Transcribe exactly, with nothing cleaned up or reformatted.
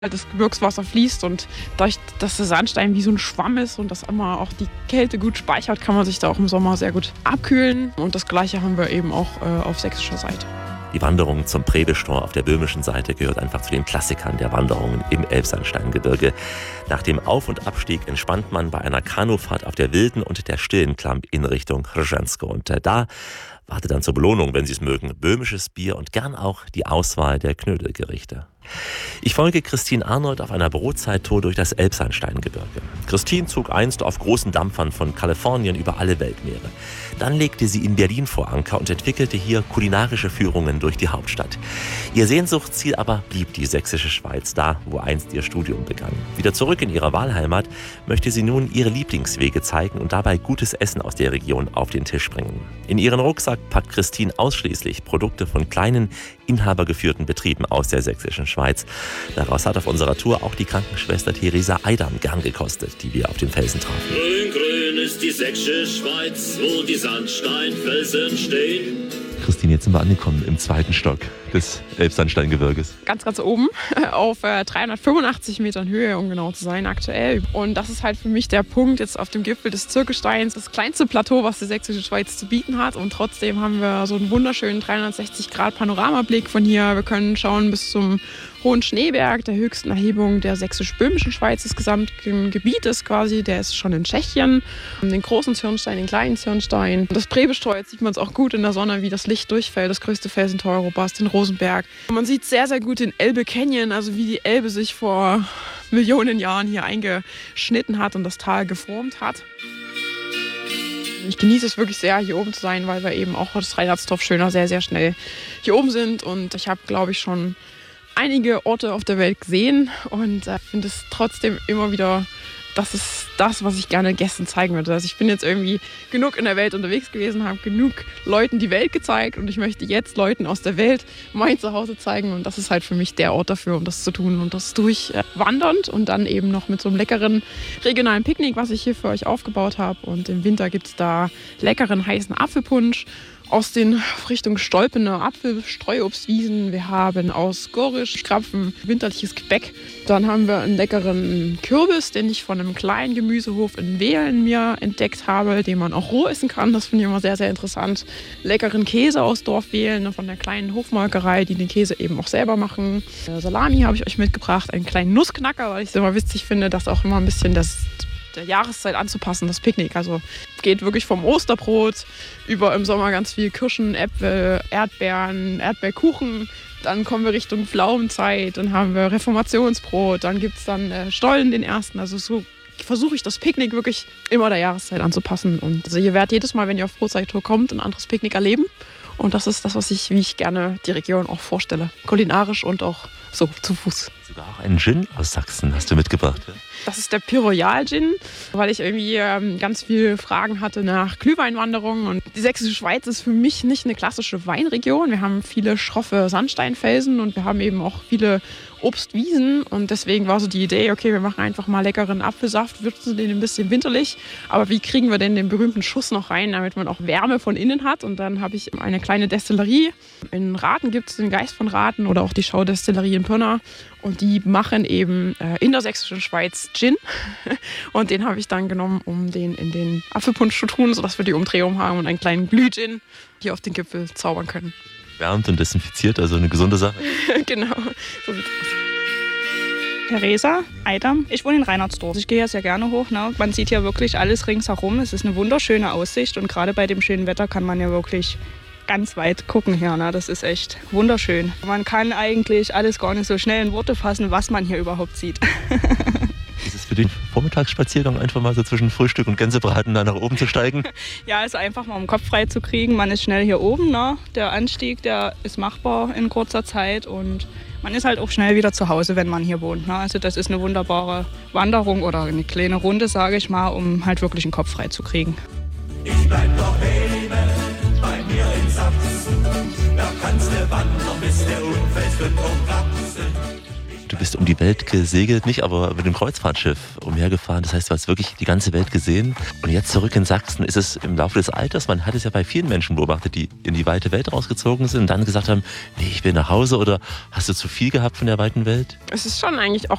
Das Gebirgswasser fließt und dadurch, dass der Sandstein wie so ein Schwamm ist und das immer auch die Kälte gut speichert, kann man sich da auch im Sommer sehr gut abkühlen. Und das Gleiche haben wir eben auch äh, auf sächsischer Seite. Die Wanderung zum Präbestor auf der böhmischen Seite gehört einfach zu den Klassikern der Wanderungen im Elbsandsteingebirge. Nach dem Auf- und Abstieg entspannt man bei einer Kanufahrt auf der wilden und der stillen Klamm in Richtung Rżensko. Und äh, da wartet dann zur Belohnung, wenn Sie es mögen, böhmisches Bier und gern auch die Auswahl der Knödelgerichte. Ich folge Christine Arnold auf einer Brotzeittour durch das Elbsandsteingebirge. Christine zog einst auf großen Dampfern von Kalifornien über alle Weltmeere. Dann legte sie in Berlin vor Anker und entwickelte hier kulinarische Führungen durch die Hauptstadt. Ihr Sehnsuchtsziel aber blieb die sächsische Schweiz, da wo einst ihr Studium begann. Wieder zurück in ihre Wahlheimat möchte sie nun ihre Lieblingswege zeigen und dabei gutes Essen aus der Region auf den Tisch bringen. In ihren Rucksack packt Christine ausschließlich Produkte von kleinen, inhabergeführten Betrieben aus der sächsischen Schweiz. Daraus hat auf unserer Tour auch die Krankenschwester Theresa Eidam gern gekostet, die wir auf dem Felsen trafen. Grün, grün ist die sächsische Schweiz, wo die Sandsteinfelsen stehen. Christine, jetzt sind wir angekommen im zweiten Stock des Elbsandsteingebirges. Ganz, ganz oben auf äh, dreihundertfünfundachtzig Metern Höhe, um genau zu sein, aktuell. Und das ist halt für mich der Punkt jetzt auf dem Gipfel des Zirkelsteins, das kleinste Plateau, was die sächsische Schweiz zu bieten hat. Und trotzdem haben wir so einen wunderschönen dreihundertsechzig Grad Panoramablick von hier. Wir können schauen bis zum Hohen Schneeberg, der höchsten Erhebung der sächsisch-böhmischen Schweiz des gesamten Gebietes quasi. Der ist schon in Tschechien. Den großen Zürnstein, den kleinen Zürnstein. Das Präbestor, jetzt sieht man es auch gut in der Sonne, wie das Licht durchfällt. Das größte Felsentor Europas, den Rosenberg. Man sieht sehr, sehr gut den Elbe Canyon, also wie die Elbe sich vor Millionen Jahren hier eingeschnitten hat und das Tal geformt hat. Ich genieße es wirklich sehr, hier oben zu sein, weil wir eben auch das Reinhardsdorf Schöner sehr, sehr schnell hier oben sind. Und ich habe, glaube ich, schon einige Orte auf der Welt gesehen und äh, finde es trotzdem immer wieder, das ist das, was ich gerne Gästen zeigen würde. Also ich bin jetzt irgendwie genug in der Welt unterwegs gewesen, habe genug Leuten die Welt gezeigt und ich möchte jetzt Leuten aus der Welt mein Zuhause zeigen und das ist halt für mich der Ort dafür, um das zu tun und das durchwandernd und dann eben noch mit so einem leckeren regionalen Picknick, was ich hier für euch aufgebaut habe und im Winter gibt es da leckeren heißen Apfelpunsch aus den Richtung Stolpener Apfelstreuobstwiesen. Wir haben aus Gorisch, Krapfen, winterliches Gebäck. Dann haben wir einen leckeren Kürbis, den ich von einem kleinen Gemüsehof in Wehlen mir entdeckt habe, den man auch roh essen kann. Das finde ich immer sehr, sehr interessant. Leckeren Käse aus Dorf Wehlen, von der kleinen Hofmolkerei, die den Käse eben auch selber machen. Salami habe ich euch mitgebracht, einen kleinen Nussknacker, weil ich es immer witzig finde, dass auch immer ein bisschen das der Jahreszeit anzupassen, das Picknick. Also geht wirklich vom Osterbrot über im Sommer ganz viel Kirschen, Äpfel, Erdbeeren, Erdbeerkuchen. Dann kommen wir Richtung Pflaumenzeit, dann haben wir Reformationsbrot, dann gibt es dann äh, Stollen, den ersten. Also so versuche ich das Picknick wirklich immer der Jahreszeit anzupassen. Und also ihr werdet jedes Mal, wenn ihr auf Brotzeittour kommt, ein anderes Picknick erleben. Und das ist das, was ich, wie ich gerne die Region auch vorstelle. Kulinarisch und auch so zu Fuß. Sogar auch einen Gin aus Sachsen hast du mitgebracht. Ja? Das ist der Pyroyal Gin, weil ich irgendwie ähm, ganz viele Fragen hatte nach Glühweinwanderungen. Und die sächsische Schweiz ist für mich nicht eine klassische Weinregion. Wir haben viele schroffe Sandsteinfelsen und wir haben eben auch viele Obstwiesen. Und deswegen war so die Idee, okay, wir machen einfach mal leckeren Apfelsaft, würzen den ein bisschen winterlich. Aber wie kriegen wir denn den berühmten Schuss noch rein, damit man auch Wärme von innen hat? Und dann habe ich eine kleine Destillerie. In Rathen gibt es den Geist von Rathen oder auch die Schaudestillerie in Pirna. Und die machen eben äh, in der sächsischen Schweiz Gin. Und den habe ich dann genommen, um den in den Apfelpunsch zu tun, sodass wir die Umdrehung haben und einen kleinen Glühgin hier auf den Gipfel zaubern können. Wärmt und desinfiziert, also eine gesunde Sache. Genau, so sieht's aus. Theresa Eidam. Ich wohne in Reinhardsdorf. Ich gehe ja sehr gerne hoch. Ne? Man sieht hier wirklich alles ringsherum. Es ist eine wunderschöne Aussicht und gerade bei dem schönen Wetter kann man ja wirklich ganz weit gucken hier. Ne? Das ist echt wunderschön. Man kann eigentlich alles gar nicht so schnell in Worte fassen, was man hier überhaupt sieht. Ist es für den Vormittagsspaziergang einfach mal so zwischen Frühstück und Gänsebraten da nach oben zu steigen? Ja, also einfach mal um den Kopf frei zu kriegen. Man ist schnell hier oben. Ne? Der Anstieg, der ist machbar in kurzer Zeit und man ist halt auch schnell wieder zu Hause, wenn man hier wohnt. Ne? Also das ist eine wunderbare Wanderung oder eine kleine Runde, sage ich mal, um halt wirklich den Kopf frei zu kriegen. Ich bleib doch leben bei mir in Sachsen. Da kannst du wandern, bis der Unfest und umwachsen. Du bist um die Welt gesegelt, nicht aber mit dem Kreuzfahrtschiff umhergefahren. Das heißt, du hast wirklich die ganze Welt gesehen. Und jetzt zurück in Sachsen ist es im Laufe des Alters, man hat es ja bei vielen Menschen beobachtet, die in die weite Welt rausgezogen sind und dann gesagt haben, nee, ich will nach Hause, oder hast du zu viel gehabt von der weiten Welt? Es ist schon eigentlich auch